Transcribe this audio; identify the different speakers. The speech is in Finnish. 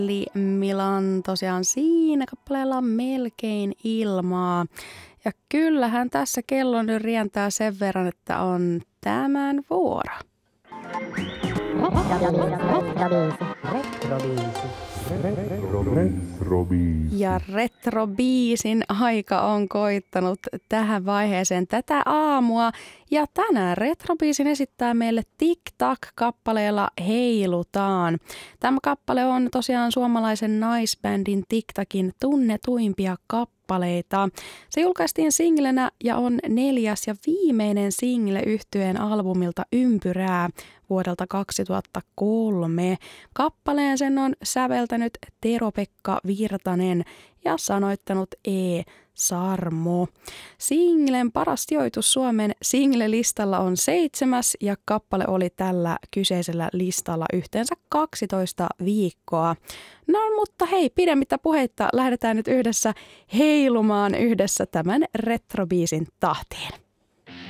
Speaker 1: Eli Milan tosiaan siinä kappaleella melkein ilmaa. Ja kyllähän tässä kello nyt rientää sen verran, että on tämän vuoro. Ja retrobiisin aika on koittanut tähän vaiheeseen tätä aamua. Ja tänään retrobiisin esittää meille Tic-Tac-kappaleella Heilutaan. Tämä kappale on tosiaan suomalaisen naisbändin Tic-Tacin tunnetuimpia kappaleita. Se julkaistiin singlenä ja on 4. ja viimeinen single yhtyeen albumilta Ympyrää vuodelta 2003. Kappaleen sen on säveltänyt Tero-Pekka Virtanen ja sanoittanut E. Sarmo. Singlen paras sijoitus Suomen single-listalla on 7. ja kappale oli tällä kyseisellä listalla yhteensä 12 viikkoa. No mutta hei, pidemmittä puheitta lähdetään nyt yhdessä heilumaan yhdessä tämän retrobiisin tahtiin.